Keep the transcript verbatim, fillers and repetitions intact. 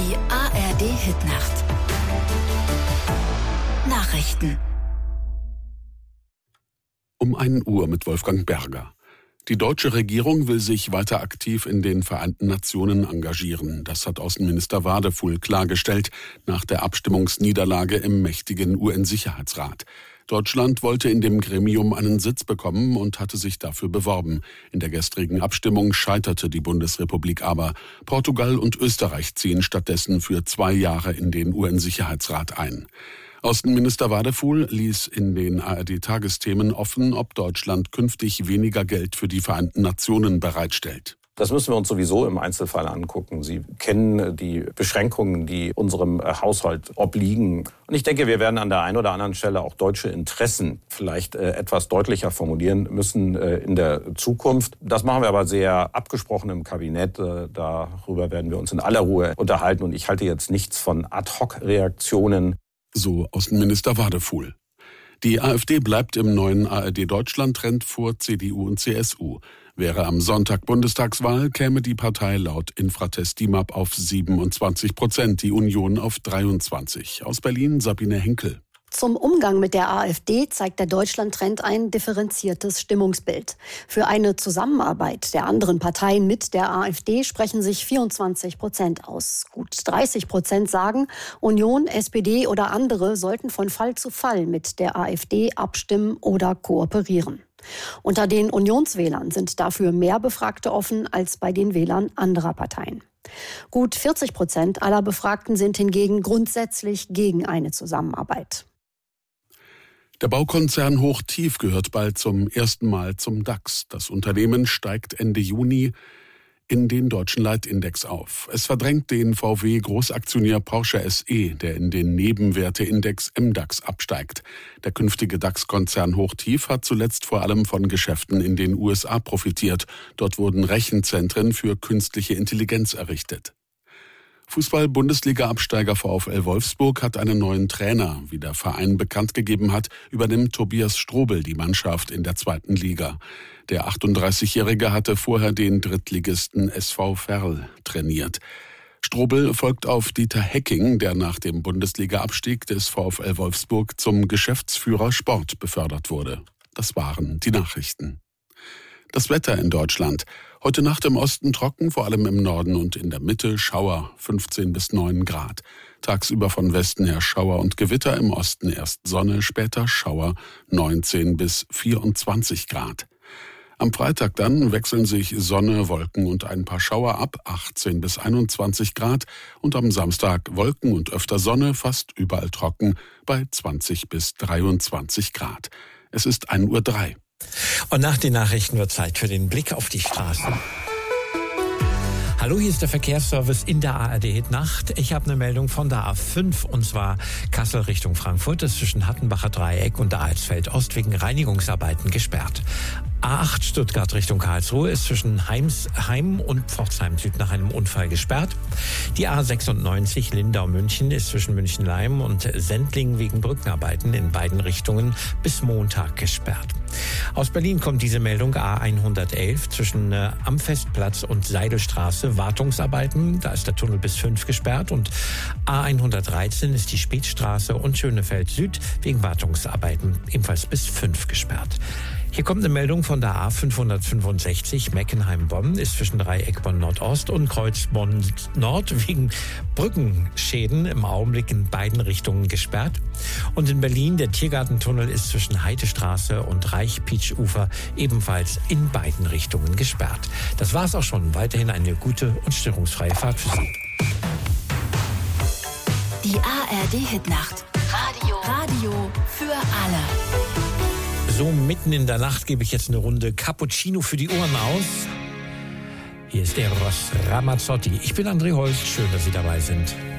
Die A R D-Hitnacht. Nachrichten. Um ein Uhr mit Wolfgang Berger. Die deutsche Regierung will sich weiter aktiv in den Vereinten Nationen engagieren. Das hat Außenminister Wadefuhl klargestellt nach der Abstimmungsniederlage im mächtigen U N-Sicherheitsrat. Deutschland wollte in dem Gremium einen Sitz bekommen und hatte sich dafür beworben. In der gestrigen Abstimmung scheiterte die Bundesrepublik aber. Portugal und Österreich ziehen stattdessen für zwei Jahre in den U N-Sicherheitsrat ein. Außenminister Wadefuhl ließ in den A R D-Tagesthemen offen, ob Deutschland künftig weniger Geld für die Vereinten Nationen bereitstellt. Das müssen wir uns sowieso im Einzelfall angucken. Sie kennen die Beschränkungen, die unserem Haushalt obliegen. Und ich denke, wir werden an der einen oder anderen Stelle auch deutsche Interessen vielleicht äh, etwas deutlicher formulieren müssen äh, in der Zukunft. Das machen wir aber sehr abgesprochen im Kabinett. Äh, darüber werden wir uns in aller Ruhe unterhalten. Und ich halte jetzt nichts von Ad-hoc-Reaktionen. So Außenminister Wadefuhl. Die AfD bleibt im neuen A R D-Deutschland-Trend vor C D U und C S U. Wäre am Sonntag Bundestagswahl, käme die Partei laut Infratest D I M A P auf siebenundzwanzig Prozent, die Union auf dreiundzwanzig. Aus Berlin Sabine Henkel. Zum Umgang mit der AfD zeigt der Deutschland-Trend ein differenziertes Stimmungsbild. Für eine Zusammenarbeit der anderen Parteien mit der AfD sprechen sich vierundzwanzig Prozent aus. Gut dreißig Prozent sagen, Union, S P D oder andere sollten von Fall zu Fall mit der AfD abstimmen oder kooperieren. Unter den Unionswählern sind dafür mehr Befragte offen als bei den Wählern anderer Parteien. Gut vierzig Prozent aller Befragten sind hingegen grundsätzlich gegen eine Zusammenarbeit. Der Baukonzern Hochtief gehört bald zum ersten Mal zum DAX. Das Unternehmen steigt Ende Juni in den deutschen Leitindex auf. Es verdrängt den V W-Großaktionär Porsche S E, der in den Nebenwerteindex M DAX absteigt. Der künftige DAX-Konzern Hochtief hat zuletzt vor allem von Geschäften in den U S A profitiert. Dort wurden Rechenzentren für künstliche Intelligenz errichtet. Fußball-Bundesliga-Absteiger VfL Wolfsburg hat einen neuen Trainer. Wie der Verein bekannt gegeben hat, übernimmt Tobias Strobel die Mannschaft in der zweiten Liga. Der achtunddreißigjährige hatte vorher den Drittligisten S V Verl trainiert. Strobel folgt auf Dieter Hecking, der nach dem Bundesliga-Abstieg des VfL Wolfsburg zum Geschäftsführer Sport befördert wurde. Das waren die Nachrichten. Das Wetter in Deutschland. Heute Nacht im Osten trocken, vor allem im Norden und in der Mitte Schauer, fünfzehn bis neun Grad. Tagsüber von Westen her Schauer und Gewitter, im Osten erst Sonne, später Schauer, neunzehn bis vierundzwanzig Grad. Am Freitag dann wechseln sich Sonne, Wolken und ein paar Schauer ab, achtzehn bis einundzwanzig Grad. Und am Samstag Wolken und öfter Sonne, fast überall trocken, bei zwanzig bis dreiundzwanzig Grad. Es ist ein Uhr drei. Und nach den Nachrichten wird Zeit für den Blick auf die Straßen. Hallo, hier ist der Verkehrsservice in der A R D-Nacht. Ich habe eine Meldung von der A fünf, und zwar Kassel Richtung Frankfurt. Das ist zwischen Hattenbacher Dreieck und der Alsfeld Ost wegen Reinigungsarbeiten gesperrt. A acht Stuttgart Richtung Karlsruhe ist zwischen Heims, Heim und Pforzheim Süd nach einem Unfall gesperrt. Die A sechsundneunzig Lindau-München ist zwischen München-Leim und Sendling wegen Brückenarbeiten in beiden Richtungen bis Montag gesperrt. Aus Berlin kommt diese Meldung: A hundertelf zwischen äh, Amfestplatz und Seidelstraße, Wartungsarbeiten, da ist der Tunnel bis fünf gesperrt, und A hundertdreizehn ist die Spätstraße und Schönefeld Süd wegen Wartungsarbeiten ebenfalls bis fünf gesperrt. Hier kommt eine Meldung von der A fünfhundertfünfundsechzig Meckenheim-Bonn, ist zwischen Dreieck Bonn Nordost und Kreuz Bonn Nord wegen Brückenschäden im Augenblick in beiden Richtungen gesperrt. Und in Berlin der Tiergartentunnel ist zwischen Heidestraße und Reich-Pietsch-Ufer ebenfalls in beiden Richtungen gesperrt. Das war's auch schon. Weiterhin eine gute und störungsfreie Fahrt für Sie. Die A R D-Hitnacht. Radio. Radio für alle. So mitten in der Nacht gebe ich jetzt eine Runde Cappuccino für die Ohren aus. Hier ist Eros Ramazzotti. Ich bin André Holst. Schön, dass Sie dabei sind.